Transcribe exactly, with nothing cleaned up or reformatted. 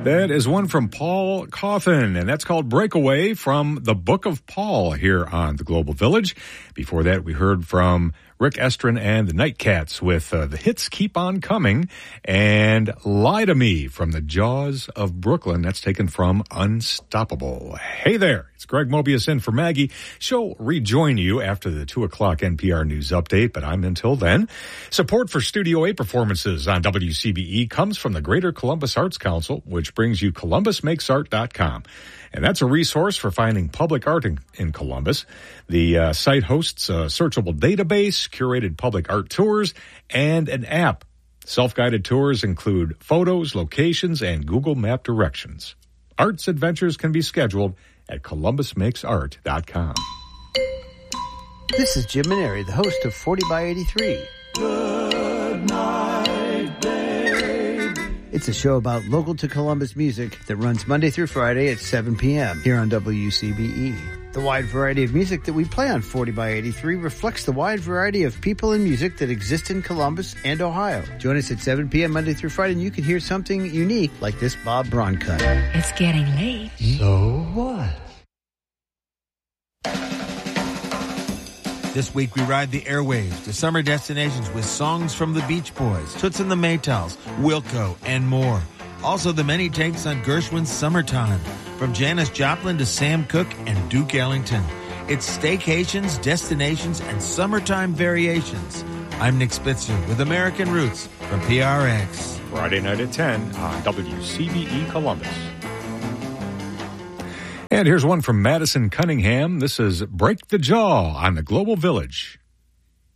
That is one from Paul Cauthen, and that's called Breakaway from the Book of Paul here on the Global Village. Before that, we heard from Rick Estrin and the Nightcats with uh, The Hits Keep On Coming and Lie to Me from the Jaws of Brooklyn. That's taken from Unstoppable. Hey there, it's Greg Mobius in for Maggie. She'll rejoin you after the two o'clock N P R News Update, but I'm until then. Support for Studio A performances on W C B E comes from the Greater Columbus Arts Council, which brings you columbus makes art dot com. And that's a resource for finding public art in, in Columbus. The uh, site hosts a searchable database, curated public art tours, and an app. Self-guided tours include photos, locations, and Google Map directions. Arts adventures can be scheduled at columbus makes art dot com. This is Jim Maneri, the host of forty by eighty-three. Good night, babe. It's a show about local to Columbus music that runs Monday through Friday at seven p.m. here on W C B E. The wide variety of music that we play on forty by eighty-three reflects the wide variety of people and music that exist in Columbus and Ohio. Join us at seven p.m. Monday through Friday and you can hear something unique like this Bob Braun cut. It's getting late. So what? This week we ride the airwaves to summer destinations with songs from the Beach Boys, Toots and the Maytals, Wilco, and more. Also the many takes on Gershwin's Summertime, from Janis Joplin to Sam Cooke and Duke Ellington. It's staycations, destinations, and summertime variations. I'm Nick Spitzer with American Roots from P R X. Friday night at ten on W C B E Columbus. And here's one from Madison Cunningham. This is Break the Jaw on the Global Village.